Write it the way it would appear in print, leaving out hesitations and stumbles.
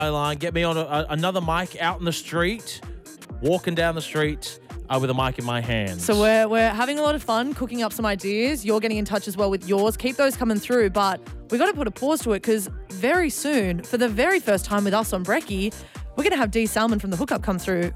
line. Get me on another mic out in the street, walking down the street with a mic in my hand. So we're having a lot of fun cooking up some ideas. You're getting in touch as well with yours. Keep those coming through, but we got to put a pause to it because very soon, for the very first time with us on Brekkie, we're going to have D Salmon from The Hookup come through